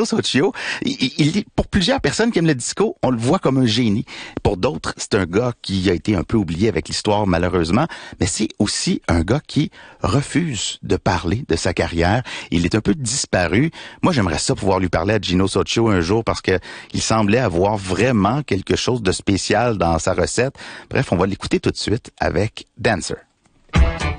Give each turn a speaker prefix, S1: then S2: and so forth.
S1: Gino Soccio, pour plusieurs personnes qui aiment le disco, on le voit comme un génie. Pour d'autres, c'est un gars qui a été un peu oublié avec l'histoire, malheureusement, mais c'est aussi un gars qui refuse de parler de sa carrière. Il est un peu disparu. Moi, j'aimerais ça pouvoir lui parler à Gino Soccio un jour parce que il semblait avoir vraiment quelque chose de spécial dans sa recette. Bref, on va l'écouter tout de suite avec Dancer.